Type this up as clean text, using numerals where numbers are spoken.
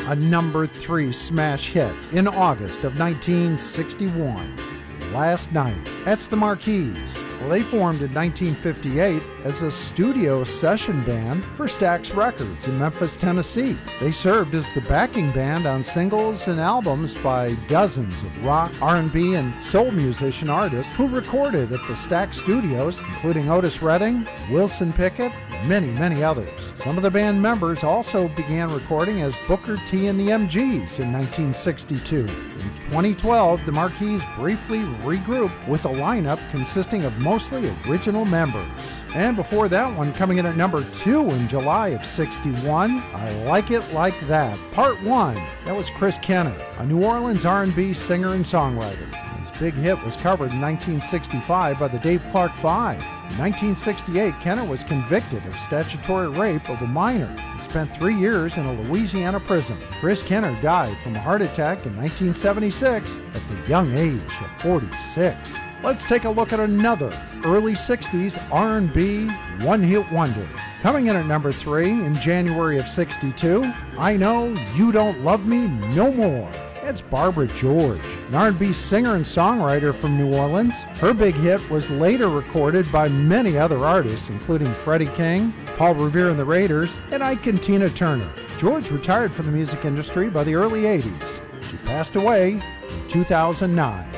a number 3 smash hit in August of 1961. Last Night. That's the Marquis. Well, they formed in 1958 as a studio session band for Stax Records in Memphis, Tennessee. They served as the backing band on singles and albums by dozens of rock, R&B, and soul musician artists who recorded at the Stax Studios, including Otis Redding, Wilson Pickett, and many others. Some of the band members also began recording as Booker T and the MGs in 1962. In 2012, the Marquis briefly regrouped with a lineup consisting of mostly original members. And before that one, coming in at number 2 in July of 61, I Like It Like That, Part 1. That was Chris Kenner, a New Orleans R&B singer and songwriter. His big hit was covered in 1965 by the Dave Clark Five. In 1968, Kenner was convicted of statutory rape of a minor and spent 3 years in a Louisiana prison. Chris Kenner died from a heart attack in 1976 at the young age of 46. Let's take a look at another early 60s R&B one-hit wonder. Coming in at number 3 in January of 62, I Know You Don't Love Me No More. It's Barbara George, an R&B singer and songwriter from New Orleans. Her big hit was later recorded by many other artists, including Freddie King, Paul Revere and the Raiders, and Ike and Tina Turner. George retired from the music industry by the early 80s. She passed away in 2009.